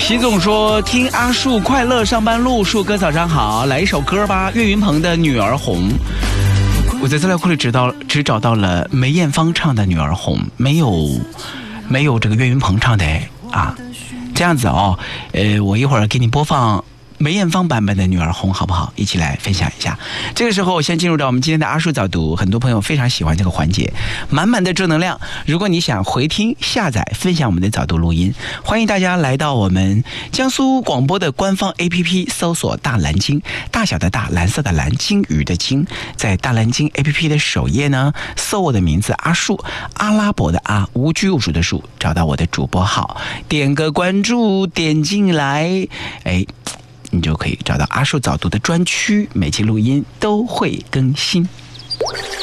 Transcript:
习总说听阿树快乐上班路，树哥早上好，来一首歌吧，岳云鹏的《女儿红》。我在资料库里只找到了梅艳芳唱的《女儿红》，没有这个岳云鹏唱的啊。这样子哦，我一会儿给你播放梅艳芳版本的《女儿红》好不好？一起来分享一下。这个时候先进入到我们今天的阿树早读，很多朋友非常喜欢这个环节，满满的正能量。如果你想回听、下载、分享我们的早读录音，欢迎大家来到我们江苏广播的官方 APP， 搜索大蓝鲸，大小的大，蓝色的蓝，鲸鱼的鲸。在大蓝鲸 APP 的首页呢，搜我的名字阿树，阿拉伯的阿，无拘无束的树，找到我的主播号，点个关注，点进来，你就可以找到阿树早读的专区，每期录音都会更新。